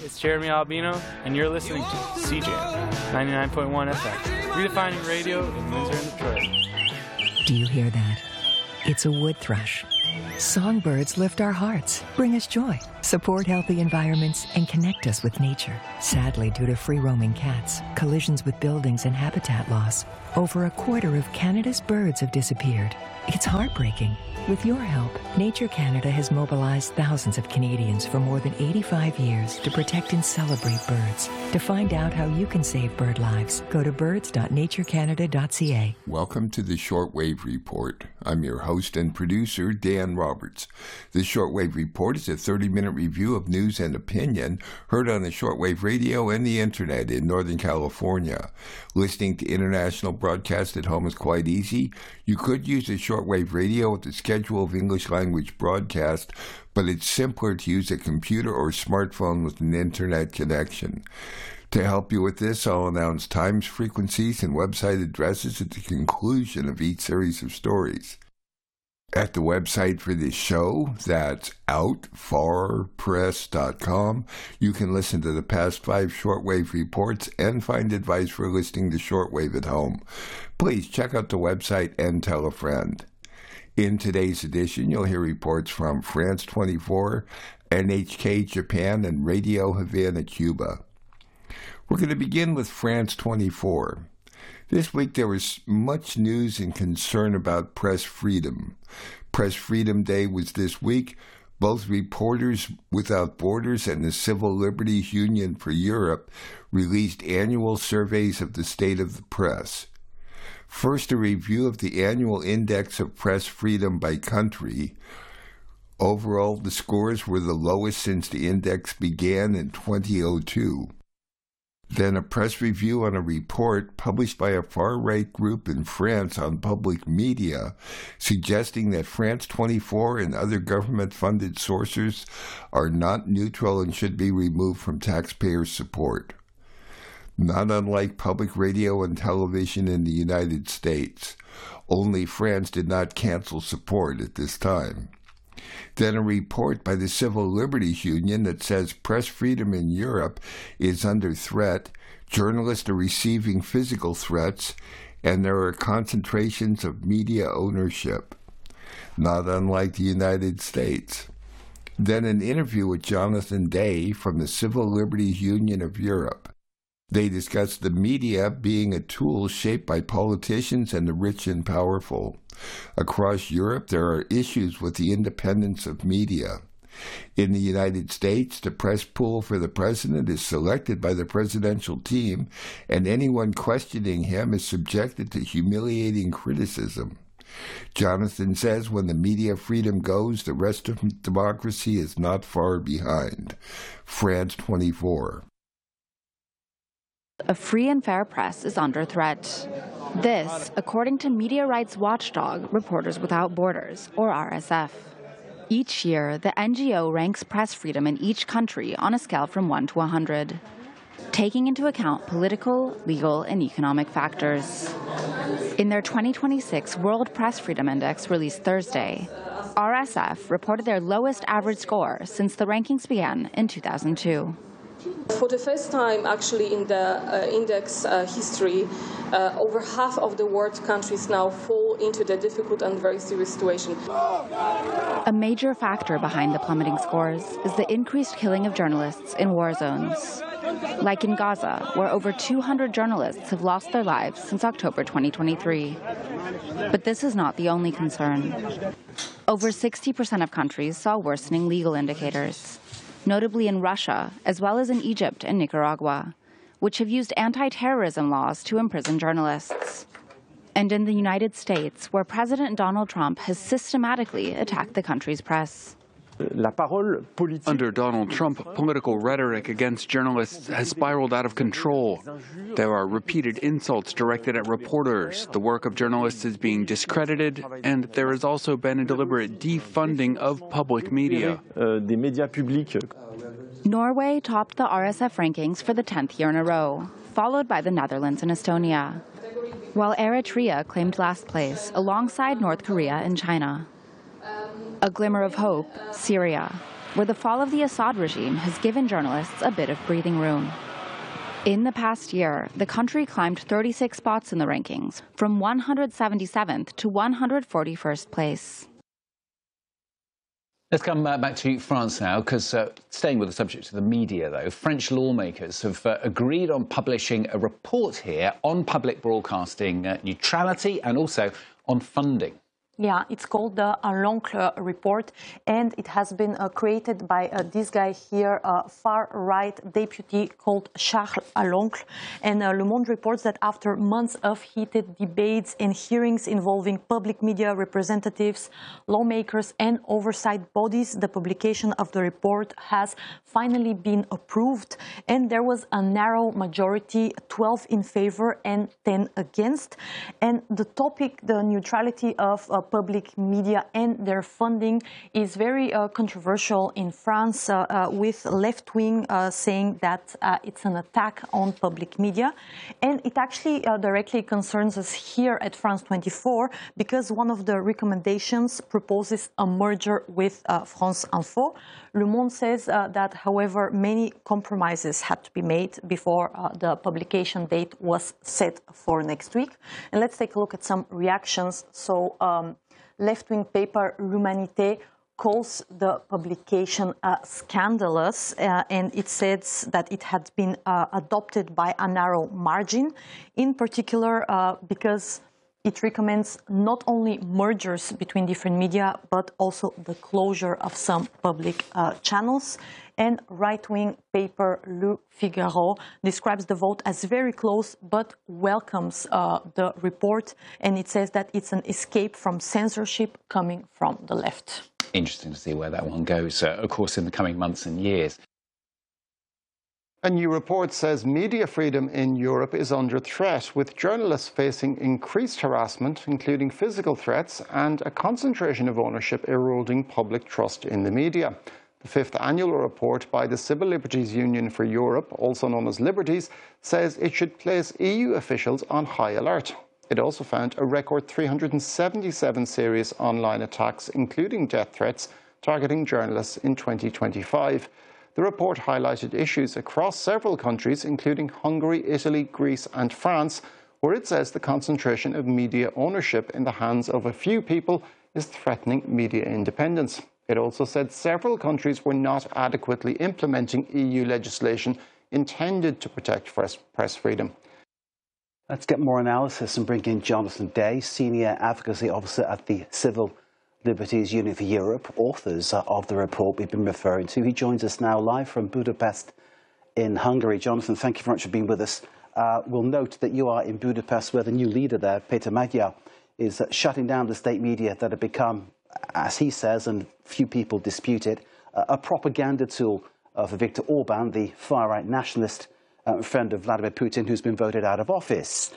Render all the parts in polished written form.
it's Jeremy Albino, and you're listening to CJAM 99.1 FM, redefining radio in Windsor and Detroit. Do you hear that? It's a wood thrush. Songbirds lift our hearts, bring us joy, support healthy environments, and connect us with nature. Sadly, due to free-roaming cats, collisions with buildings, and habitat loss, over a quarter of Canada's birds have disappeared. It's heartbreaking. With your help, Nature Canada has mobilized thousands of Canadians for more than 85 years to protect and celebrate birds. To find out how you can save bird lives, go to birds.naturecanada.ca. Welcome to the Shortwave Report. I'm your host and producer, Dan Roberts. The Shortwave Report is a 30-minute review of news and opinion heard on the shortwave radio and the internet in Northern California. Listening to international broadcasts at home is quite easy. You could use a shortwave radio with the schedule of English language broadcast, but it's simpler to use a computer or smartphone with an internet connection. To help you with this, I'll announce times, frequencies, and website addresses at the conclusion of each series of stories. At the website for this show, that's outfarpress.com, you can listen to the past 5 shortwave reports and find advice for listening to shortwave at home. Please check out the website and tell a friend. In today's edition, you'll hear reports from France 24, NHK Japan, and Radio Havana, Cuba. We're going to begin with France 24. This week there was much news and concern about press freedom. Press Freedom Day was this week. Both Reporters Without Borders and the Civil Liberties Union for Europe released annual surveys of the state of the press. First, a review of the annual index of press freedom by country. Overall, the scores were the lowest since the index began in 2002. Then a press review on a report published by a far-right group in France on public media, suggesting that France 24 and other government-funded sources are not neutral and should be removed from taxpayer support. Not unlike public radio and television in the United States, only France did not cancel support at this time. Then a report by the Civil Liberties Union that says press freedom in Europe is under threat, journalists are receiving physical threats, and there are concentrations of media ownership. Not unlike the United States. Then an interview with Jonathan Day from the Civil Liberties Union of Europe. They discussed the media being a tool shaped by politicians and the rich and powerful. Across Europe, there are issues with the independence of media. In the United States, the press pool for the president is selected by the presidential team, and anyone questioning him is subjected to humiliating criticism. Jonathan says when the media freedom goes, the rest of democracy is not far behind. France 24. A free and fair press is under threat. This, according to media rights watchdog Reporters Without Borders, or RSF. Each year, the NGO ranks press freedom in each country on a scale from 1 to 100, taking into account political, legal, and economic factors. In their 2026 World Press Freedom Index released Thursday, RSF reported their lowest average score since the rankings began in 2002. For the first time, actually, in the index history, over half of the world countries now fall into the difficult and very serious situation. A major factor behind the plummeting scores is the increased killing of journalists in war zones, like in Gaza, where over 200 journalists have lost their lives since October 2023. But this is not the only concern. Over 60% of countries saw worsening legal indicators, notably in Russia, as well as in Egypt and Nicaragua, which have used anti-terrorism laws to imprison journalists. And in the United States, where President Donald Trump has systematically attacked the country's press. Under Donald Trump, political rhetoric against journalists has spiraled out of control. There are repeated insults directed at reporters, the work of journalists is being discredited, and there has also been a deliberate defunding of public media. Norway topped the RSF rankings for the 10th year in a row, followed by the Netherlands and Estonia, while Eritrea claimed last place alongside North Korea and China. A glimmer of hope, Syria, where the fall of the Assad regime has given journalists a bit of breathing room. In the past year, the country climbed 36 spots in the rankings, from 177th to 141st place. Let's come back to France now, because staying with the subject of the media, though, French lawmakers have agreed on publishing a report here on public broadcasting neutrality and also on funding. Yeah, it's called the L'Oncle report, and it has been created by this guy here, far-right deputy called Charles L'Oncle. And Le Monde reports that after months of heated debates and hearings involving public media representatives, lawmakers and oversight bodies, the publication of the report has finally been approved. And there was a narrow majority, 12 in favor and 10 against. And the topic, the neutrality of public media and their funding, is very controversial in France, with left-wing saying that it's an attack on public media. And it actually directly concerns us here at France 24, because one of the recommendations proposes a merger with France Info. Le Monde says that, however, many compromises had to be made before the publication date was set for next week. And let's take a look at some reactions. So, left-wing paper L'Humanité calls the publication scandalous, and it says that it had been adopted by a narrow margin, in particular because it recommends not only mergers between different media, but also the closure of some public channels. And right-wing paper Le Figaro describes the vote as very close, but welcomes the report. And it says that it's an escape from censorship coming from the left. Interesting to see where that one goes, of course, in the coming months and years. A new report says media freedom in Europe is under threat, with journalists facing increased harassment, including physical threats, and a concentration of ownership eroding public trust in the media. The fifth annual report by the Civil Liberties Union for Europe, also known as Liberties, says it should place EU officials on high alert. It also found a record 377 serious online attacks, including death threats, targeting journalists in 2025. The report highlighted issues across several countries, including Hungary, Italy, Greece and France, where it says the concentration of media ownership in the hands of a few people is threatening media independence. It also said several countries were not adequately implementing EU legislation intended to protect press freedom. Let's get more analysis and bring in Jonathan Day, Senior Advocacy Officer at the Civil Liberties Union for Europe, authors of the report we've been referring to. He joins us now live from Budapest in Hungary. Jonathan, thank you very much for being with us. We'll note that you are in Budapest, where the new leader there, Péter Magyar, is shutting down the state media that have become, as he says, and few people dispute it, a propaganda tool for Viktor Orban, the far-right nationalist friend of Vladimir Putin, who's been voted out of office.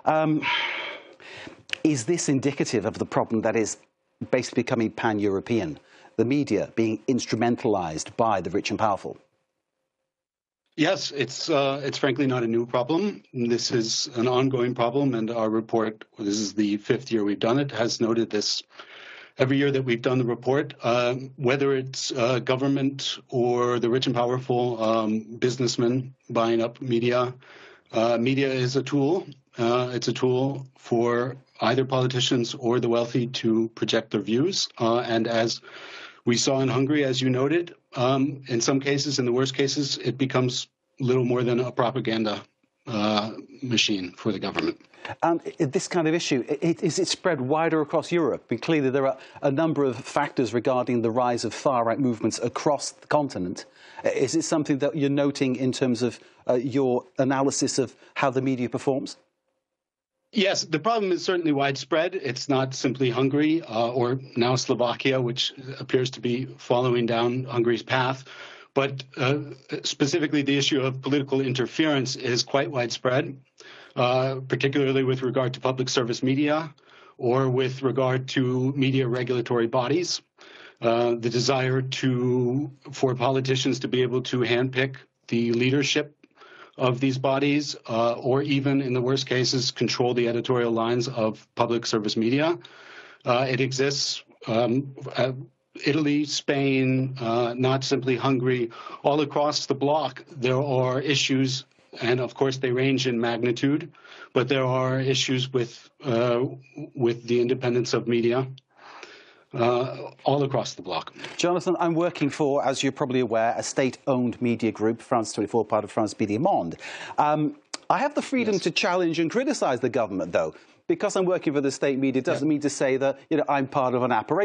Is this indicative of the problem that is basically becoming pan-European, the media being instrumentalized by the rich and powerful? Yes, it's frankly not a new problem. This is an ongoing problem, and our report, this is the fifth year we've done it, has noted this every year that we've done the report, whether it's government or the rich and powerful businessmen buying up media. Media is a tool. It's a tool for either politicians or the wealthy to project their views. And as we saw in Hungary, as you noted, in some cases, in the worst cases, it becomes little more than a propaganda machine for the government. This kind of issue, is it spread wider across Europe? And clearly there are a number of factors regarding the rise of far-right movements across the continent. Is it something that you're noting in terms of your analysis of how the media performs? Yes, the problem is certainly widespread. It's not simply Hungary or now Slovakia, which appears to be following down Hungary's path. But specifically, the issue of political interference is quite widespread, particularly with regard to public service media or with regard to media regulatory bodies. The desire for politicians to be able to handpick the leadership of these bodies, or even in the worst cases, control the editorial lines of public service media. It exists Italy, Spain, not simply Hungary, all across the bloc, there are issues, and of course they range in magnitude, but there are issues with the independence of media. All across the bloc. Jonathan, I'm working for, as you're probably aware, a state-owned media group, France 24, part of France Media Monde. I have the freedom to challenge and criticise the government, though. Because I'm working for the state media doesn't mean to say that I'm part of an apparatus.